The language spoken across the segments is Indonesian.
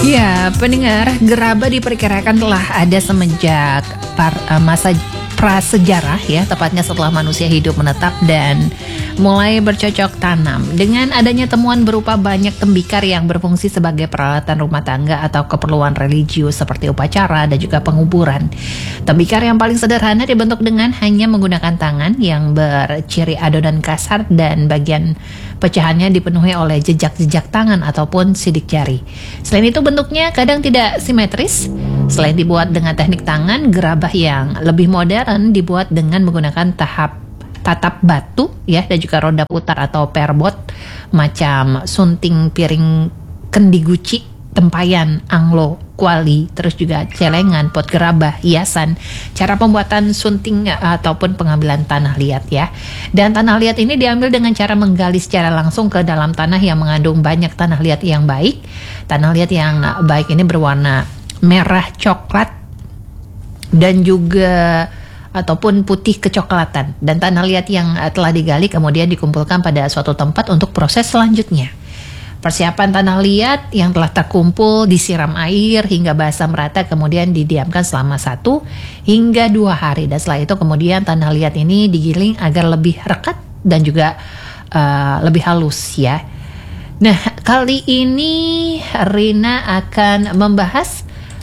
Ya, pendengar, gerabah diperkirakan telah ada semenjak masa prasejarah ya, tepatnya setelah manusia hidup menetap dan mulai bercocok tanam. Dengan adanya temuan berupa banyak tembikar yang berfungsi sebagai peralatan rumah tangga atau keperluan religius seperti upacara dan juga penguburan. Tembikar yang paling sederhana dibentuk dengan hanya menggunakan tangan yang berciri adonan kasar dan bagian pecahannya dipenuhi oleh jejak-jejak tangan ataupun sidik jari. Selain itu bentuknya kadang tidak simetris. Selain dibuat dengan teknik tangan, gerabah yang lebih modern dibuat dengan menggunakan tatap batu ya, dan juga roda putar atau perbot macam sunting, piring kendi guci, tempayan, anglo, kuali, terus juga celengan, pot gerabah, hiasan, cara pembuatan sunting ataupun pengambilan tanah liat ya. Dan tanah liat ini diambil dengan cara menggali secara langsung ke dalam tanah yang mengandung banyak tanah liat yang baik. Tanah liat yang baik ini berwarna merah coklat dan juga ataupun putih kecoklatan, dan tanah liat yang telah digali kemudian dikumpulkan pada suatu tempat untuk proses selanjutnya. Persiapan tanah liat yang telah terkumpul disiram air hingga basah merata, kemudian didiamkan selama 1 hingga 2 hari, dan setelah itu kemudian tanah liat ini digiling agar lebih rekat dan juga lebih halus ya. Nah, kali ini Rina akan membahas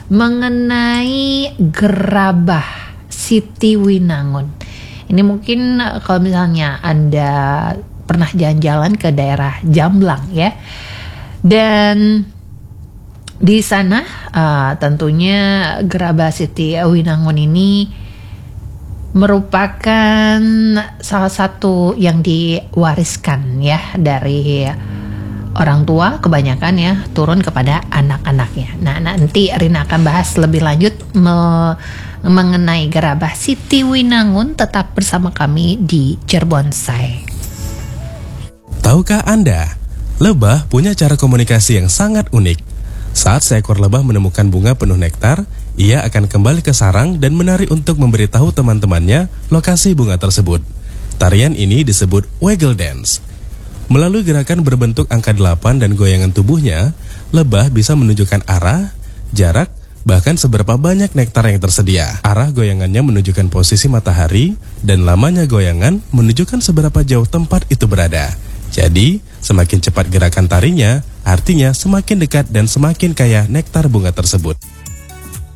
mengenai gerabah Siti Winangun. Ini mungkin kalau misalnya Anda pernah jalan-jalan ke daerah Jamblang ya, dan di sana tentunya gerabah Siti Winangun ini merupakan salah satu yang diwariskan ya dari orang tua kebanyakan ya, turun kepada anak-anaknya. Nah, nanti Rina akan bahas lebih lanjut mengenai gerabah Siti Winangun. Tetap bersama kami di Cerbonsai. Tahukah Anda, lebah punya cara komunikasi yang sangat unik. Saat seekor lebah menemukan bunga penuh nektar, ia akan kembali ke sarang dan menari untuk memberitahu teman-temannya lokasi bunga tersebut. Tarian ini disebut waggle dance. Melalui gerakan berbentuk angka 8 dan goyangan tubuhnya, lebah bisa menunjukkan arah, jarak, bahkan seberapa banyak nektar yang tersedia. Arah goyangannya menunjukkan posisi matahari, dan lamanya goyangan menunjukkan seberapa jauh tempat itu berada. Jadi, semakin cepat gerakan tarinya, artinya semakin dekat dan semakin kaya nektar bunga tersebut.